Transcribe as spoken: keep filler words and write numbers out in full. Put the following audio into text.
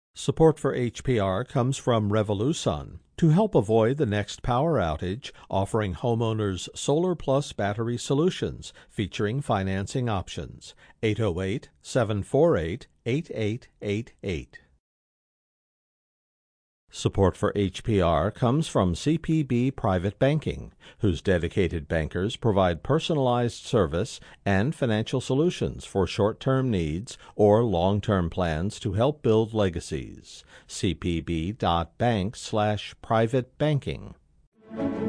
Support for H P R comes from Revolusun to help avoid the next power outage, offering homeowners Solar Plus battery solutions featuring financing options. eight oh eight, seven four eight, eight eight eight eight. Support for H P R comes from C P B Private Banking, whose dedicated bankers provide personalized service and financial solutions for short-term needs or long-term plans to help build legacies. c p b dot bank slash private banking.